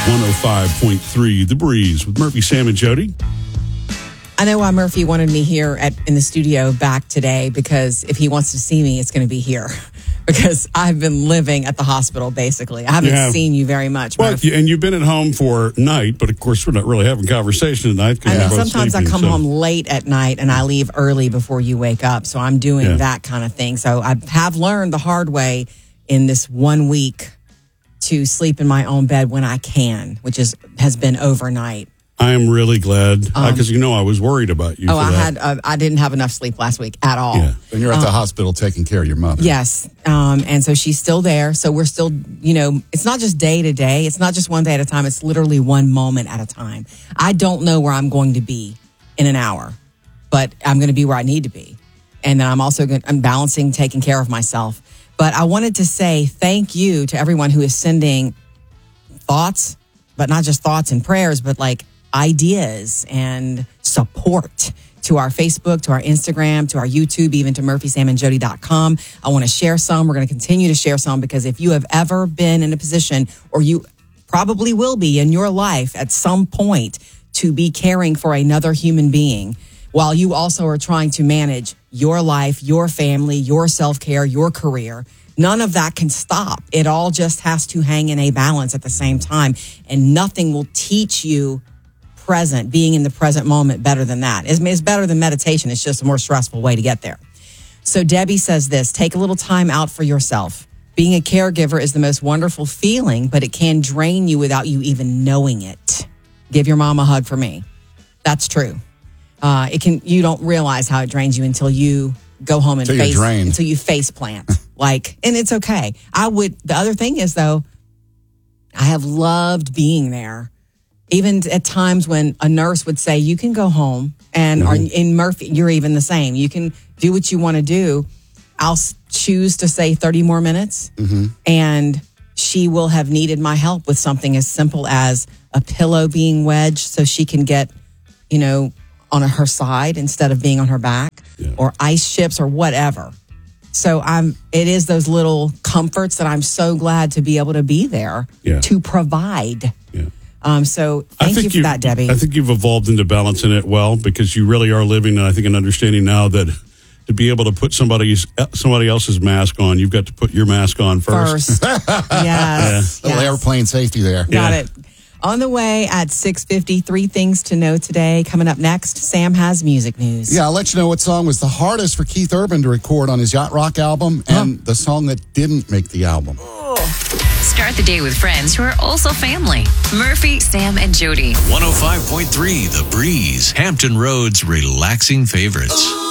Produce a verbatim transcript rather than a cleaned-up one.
one oh five point three The Breeze with Murphy, Sam, and Jody. I know why Murphy wanted me here at in the studio back today, because if he wants to see me, it's going to be here. Because I've been living at the hospital, basically. I haven't You have. seen you very much. Well, Murphy. you- and you've been at home for night, but of course we're not really having conversation tonight. 'cause I we're mean, both sometimes sleeping, I come so- home late at night and I leave early before you wake up. So I'm doing Yeah. that kind of thing. So I have learned the hard way in this one week to sleep in my own bed when I can, which is has been overnight. I am really glad, because you know I was worried about you Oh, for I that. had uh, I didn't have enough sleep last week at all. Yeah. And you're at the hospital taking care of your mother. Yes. Um, and so she's still there. So we're still, you know, it's not just day to day. It's not just one day at a time. It's literally one moment at a time. I don't know where I'm going to be in an hour, but I'm going to be where I need to be. And then I'm also going I'm balancing taking care of myself. But I wanted to say thank you to everyone who is sending thoughts, but not just thoughts and prayers, but like ideas and support to our Facebook, to our Instagram, to our YouTube, even to murphy sam and jody dot com. I want to share some. We're going to continue to share some, because if you have ever been in a position, or you probably will be in your life at some point, to be caring for another human being while you also are trying to manage your life, your family, your self-care, your career, none of that can stop. It all just has to hang in a balance at the same time. And nothing will teach you present, being in the present moment, better than that. It's, it's better than meditation. It's just a more stressful way to get there. So Debbie says this: take a little time out for yourself. Being a caregiver is the most wonderful feeling, but it can drain you without you even knowing it. Give your mom a hug for me. That's true. Uh, it can. You don't realize how it drains you until you go home and Until you're face drained. until you face plant. Like, and it's okay. I would. The other thing is though, I have loved being there. Even at times when a nurse would say, you can go home, and or in Murphy, you're even the same. You can do what you want to do. I'll s- choose to say thirty more minutes, and she will have needed my help with something as simple as a pillow being wedged so she can get, you know, on her side instead of being on her back, Yeah. or ice chips or whatever. So I'm. It is those little comforts that I'm so glad to be able to be there Yeah. to provide. Yeah. Um, so thank you for you've- that, Debbie. I think you've evolved into balancing it well, because you really are living, and I think, an understanding now that to be able to put somebody's somebody else's mask on, you've got to put your mask on first. First. Yes. A little yes. airplane safety there. Got Yeah. it. On the way at six fifty, three things to know today. Coming up next, Sam has music news. Yeah, I'll let you know what song was the hardest for Keith Urban to record on his Yacht Rock album, and the song that didn't make the album. Start the day with friends who are also family. Murphy, Sam, and Jody. one oh five point three The Breeze, Hampton Road's relaxing favorites.